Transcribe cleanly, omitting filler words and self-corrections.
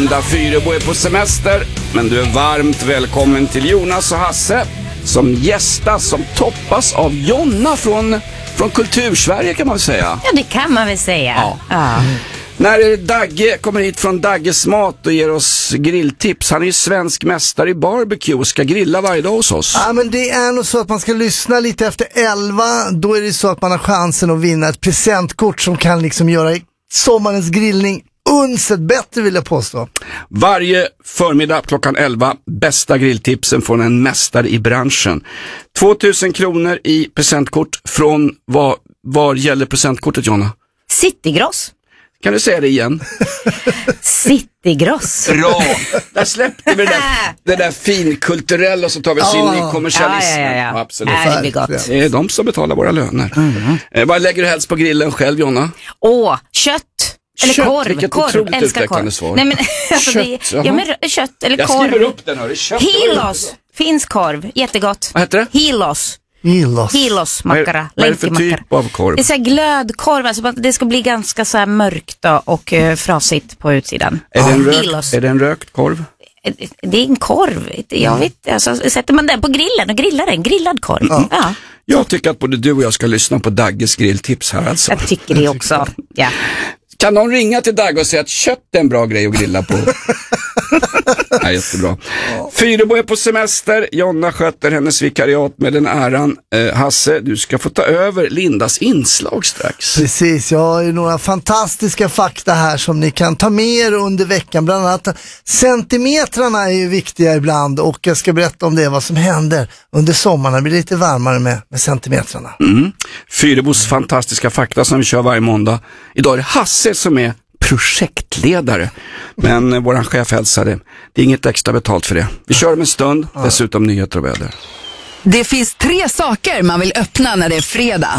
Linda Fyrebo är på semester, men du är varmt välkommen till Jonas och Hasse som gästas, som toppas av Jonna från Kultursverige kan man väl säga. Ja, det kan man väl säga. Ja. När Dagge kommer hit från Dagges mat och ger oss grilltips. Han är ju svensk mästare i barbecue och ska grilla varje dag hos oss. Ja, men det är nog så att man ska lyssna lite efter 11. Då är det så att man har chansen att vinna ett presentkort som kan liksom göra sommarens grillning unset bättre, vill jag påstå. Varje förmiddag klockan 11, bästa grilltipsen från en mästare i branschen. 2000 kronor i presentkort från var gäller presentkortet, Jonna? Citygross. Kan du säga det igen? Citygross. Bra! Där släppte vi det där finkulturella och så tar vi oss in i kommersialismen. Ja. Absolut. Det blir gott. Det är de som betalar våra löner. Vad lägger du helst på grillen själv, Jonna? Kött. Eller kött, korv. Vilket otroligt utvecklande svar. Nej, men, alltså, kött, kött eller jag korv. skriver upp den, hörru. Kött. Hilos. Finsk korv. Jättegott. Vad heter det? Hilos mackara. Vad är det för typ av korv? Det är så här glödkorv. Alltså, det ska bli ganska så här mörkt då, och frasigt på utsidan. Är det en rökt korv? Det är en korv. Jag vet, alltså, sätter man den på grillen och grillar den. Grillad korv. Ja. Jag tycker att både du och jag ska lyssna på Dagges grilltips här alltså. Jag tycker det också. Ja. Kan någon ringa till Dagge och säga att kött är en bra grej att grilla på? Nej, jättebra. Fyrebo är på semester. Jonna sköter hennes vikariat med den äran. Hasse, du ska få ta över Lindas inslag strax. Precis, jag har ju några fantastiska fakta här som ni kan ta med er under veckan. Bland annat centimetrarna är ju viktiga ibland, och jag ska berätta om det, vad som händer under sommaren. Det blir lite varmare med centimetrarna. Fyrebos fantastiska fakta som vi kör varje måndag. Idag är det Hasse som är projektledare. Men våran chef hälsade. Det är inget extra betalt för det. Vi kör om en stund. Dessutom nyheter och väder. Det finns 3 saker man vill öppna när det är fredag.